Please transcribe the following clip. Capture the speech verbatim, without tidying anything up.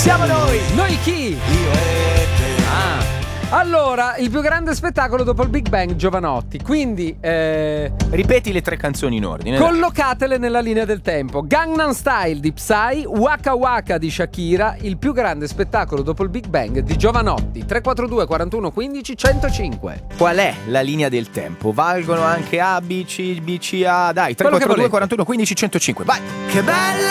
Siamo noi. Noi chi? Io e te. Ah. Allora, il più grande spettacolo dopo il Big Bang, Jovanotti. Quindi eh, ripeti le tre canzoni in ordine. collocatele nella linea del tempo. Gangnam Style di Psy, Waka Waka di Shakira, il più grande spettacolo dopo il Big Bang di Jovanotti. Tre quattro due quarantuno quindici centocinque. Qual è la linea del tempo? Valgono anche A, B, C, B, C, A. Dai, tre Quello che quattro due volete. quarantuno quindici centocinque. Vai. Che bella